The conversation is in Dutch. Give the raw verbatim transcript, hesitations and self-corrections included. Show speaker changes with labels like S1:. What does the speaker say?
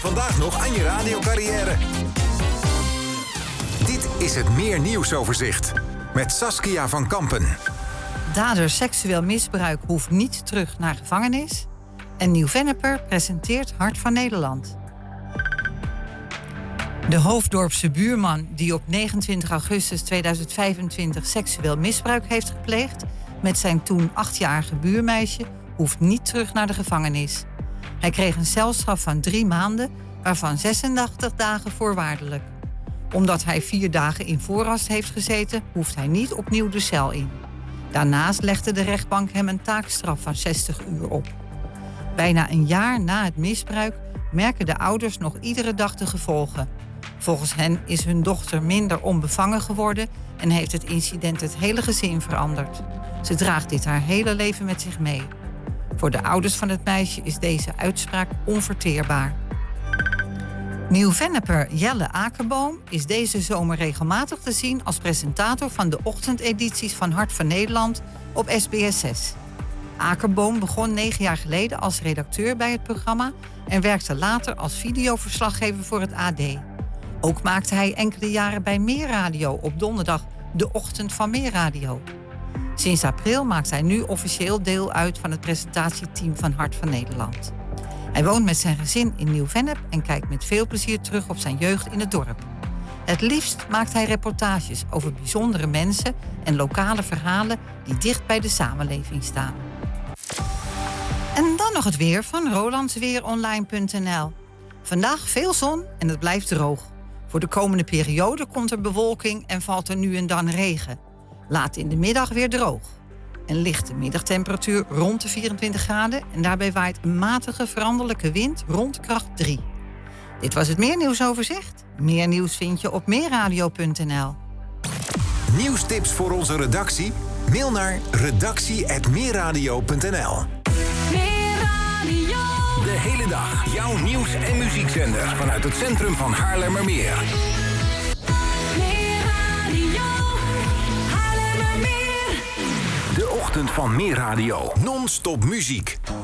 S1: Vandaag nog aan je radiocarrière. Dit is het Meer Nieuwsoverzicht met Saskia van Kampen.
S2: Dader seksueel misbruik hoeft niet terug naar gevangenis. En Nieuw-Vennepper presenteert Hart van Nederland. De Hoofddorpse buurman die op negenentwintig augustus tweeduizend vijfentwintig seksueel misbruik heeft gepleegd met zijn toen achtjarige buurmeisje hoeft niet terug naar de gevangenis. Hij kreeg een celstraf van drie maanden, waarvan zesentachtig dagen voorwaardelijk. Omdat hij vier dagen in voorarrest heeft gezeten, hoeft hij niet opnieuw de cel in. Daarnaast legde de rechtbank hem een taakstraf van zestig uur op. Bijna een jaar na het misbruik merken de ouders nog iedere dag de gevolgen. Volgens hen is hun dochter minder onbevangen geworden en heeft het incident het hele gezin veranderd. Ze draagt dit haar hele leven met zich mee. Voor de ouders van het meisje is deze uitspraak onverteerbaar. Nieuw-Vennepper Jelle Akerboom is deze zomer regelmatig te zien als presentator van de ochtendedities van Hart van Nederland op S B S zes. Akerboom begon negen jaar geleden als redacteur bij het programma en werkte later als videoverslaggever voor het A D. Ook maakte hij enkele jaren bij Meerradio op donderdag de Ochtend van Meerradio. Sinds april maakt hij nu officieel deel uit van het presentatieteam van Hart van Nederland. Hij woont met zijn gezin in Nieuw-Vennep en kijkt met veel plezier terug op zijn jeugd in het dorp. Het liefst maakt hij reportages over bijzondere mensen en lokale verhalen die dicht bij de samenleving staan. En dan nog het weer van rolandsweeronline punt n l. Vandaag veel zon en het blijft droog. Voor de komende periode komt er bewolking en valt er nu en dan regen. Laat in de middag weer droog. Een lichte middagtemperatuur rond de vierentwintig graden... en daarbij waait een matige veranderlijke wind rond kracht drie. Dit was het Meer Nieuwsoverzicht. Meer nieuws vind je op meerradio punt n l.
S1: Nieuwstips voor onze redactie? Mail naar redactie apenstaartje meerradio punt n l. De hele dag jouw nieuws- en muziekzender vanuit het centrum van Haarlemmermeer. De ochtend van Meerradio. Non-stop muziek.